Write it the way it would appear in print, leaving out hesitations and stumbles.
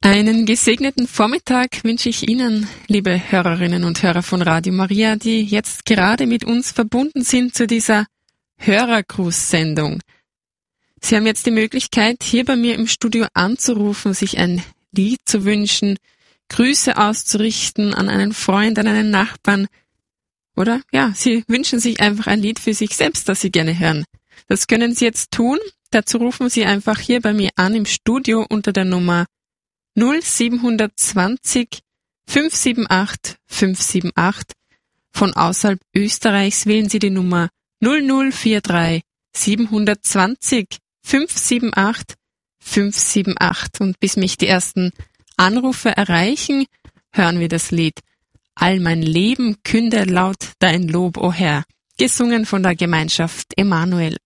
Einen gesegneten Vormittag wünsche ich Ihnen, liebe Hörerinnen und Hörer von Radio Maria, die jetzt gerade mit uns verbunden sind zu dieser Hörergruß-Sendung. Sie haben jetzt die Möglichkeit, hier bei mir im Studio anzurufen, sich ein Lied zu wünschen, Grüße auszurichten an einen Freund, an einen Nachbarn. Oder ja, Sie wünschen sich einfach ein Lied für sich selbst, das Sie gerne hören. Das können Sie jetzt tun. Dazu rufen Sie einfach hier bei mir an im Studio unter der Nummer 0720 578 578. Von außerhalb Österreichs wählen Sie die Nummer 0043 720 578 578. Und bis mich die ersten Anrufe erreichen, hören wir das Lied All mein Leben künde laut dein Lob, o Herr, gesungen von der Gemeinschaft Emanuel.